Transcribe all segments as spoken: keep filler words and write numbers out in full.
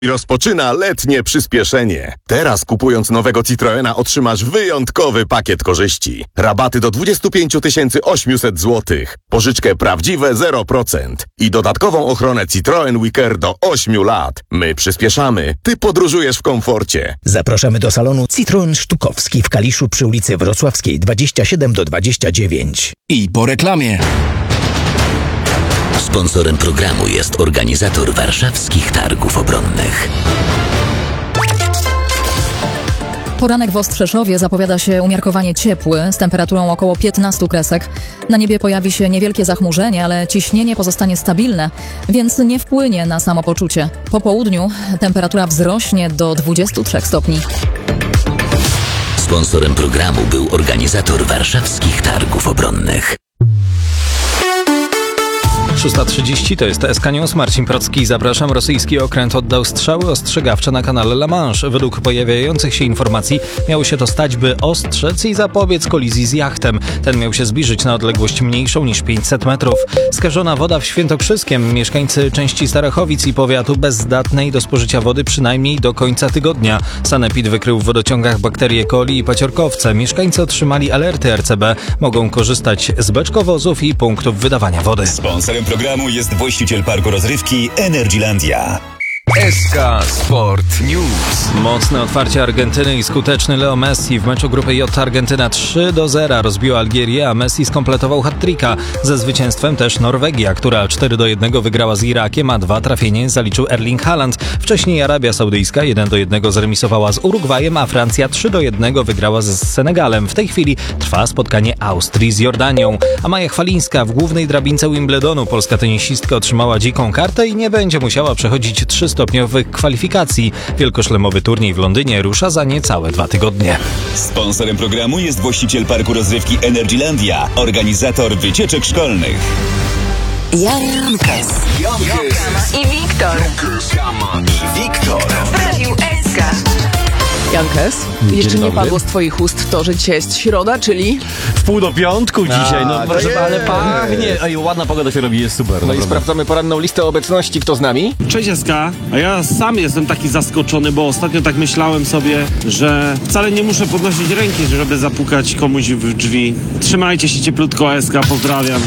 Rozpoczyna letnie przyspieszenie. Teraz kupując nowego Citroena otrzymasz wyjątkowy pakiet korzyści. Rabaty do dwadzieścia pięć tysięcy osiemset złotych. Pożyczkę prawdziwe zero procent. I dodatkową ochronę Citroen WeCare do ośmiu lat. My przyspieszamy. Ty podróżujesz w komforcie. Zapraszamy do salonu Citroen Sztukowski w Kaliszu przy ulicy Wrocławskiej dwadzieścia siedem do dwudziestu dziewięciu. I po reklamie. Sponsorem programu jest organizator warszawskich targów obronnych. Poranek w Ostrzeszowie zapowiada się umiarkowanie ciepły, z temperaturą około piętnastu kresek. Na niebie pojawi się niewielkie zachmurzenie, ale ciśnienie pozostanie stabilne, więc nie wpłynie na samopoczucie. Po południu temperatura wzrośnie do dwudziestu trzech stopni. Sponsorem programu był organizator warszawskich targów obronnych. szósta trzydzieści to jest T S K News. Marcin Procki, zapraszam. Rosyjski okręt oddał strzały ostrzegawcze na kanale La Manche. Według pojawiających się informacji miało się to stać, by ostrzec i zapobiec kolizji z jachtem. Ten miał się zbliżyć na odległość mniejszą niż pięćset metrów. Skażona woda w Świętokrzyskiem. Mieszkańcy części Starachowic i powiatu bezdatnej do spożycia wody przynajmniej do końca tygodnia. Sanepid wykrył w wodociągach bakterie coli i paciorkowce. Mieszkańcy otrzymali alerty R C B. Mogą korzystać z beczkowozów i punktów wydawania wody. Sponsorem programu jest właściciel parku rozrywki Energylandia. S K Sport News. Mocne otwarcie Argentyny i skuteczny Leo Messi. W meczu grupy J Argentyna trzy do zera rozbiła Algierię, a Messi skompletował hat-tricka. Ze zwycięstwem też Norwegia, która cztery do jednego wygrała z Irakiem, a dwa trafienie zaliczył Erling Haaland. Wcześniej Arabia Saudyjska jeden do jednego zremisowała z Urugwajem, a Francja trzy do jednego wygrała z Senegalem. W tej chwili trwa spotkanie Austrii z Jordanią. A Maja Chwalińska w głównej drabince Wimbledonu. Polska tenisistka otrzymała dziką kartę i nie będzie musiała przechodzić trzystopniowych kwalifikacji. Wielkoszlemowy turniej w Londynie rusza za niecałe dwa tygodnie. Sponsorem programu jest właściciel parku rozrywki Energylandia, organizator wycieczek szkolnych. Jankes i Wiktor I Wiktor. w Radiu S K. Jankes, jeszcze nie padło z twoich ust to, że dzisiaj jest środa, czyli... W pół do piątku dzisiaj, no proszę, jest. ale pachnie. Ej, ładna pogoda się robi, jest super. No i naprawdę. sprawdzamy poranną listę obecności. Kto z nami? Cześć S K, a ja sam jestem taki zaskoczony, bo ostatnio tak myślałem sobie, że wcale nie muszę podnosić ręki, żeby zapukać komuś w drzwi. Trzymajcie się cieplutko, S K, pozdrawiam.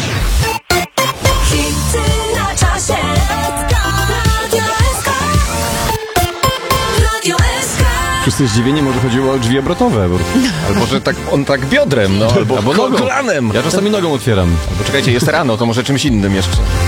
Wszyscy zdziwieni, może chodziło o drzwi obrotowe. Bo... Albo, że tak, on tak biodrem, no, albo, Albo ko- nogą. kolanem. Ja czasami nogą otwieram. Poczekajcie, jest rano, to może czymś innym jeszcze.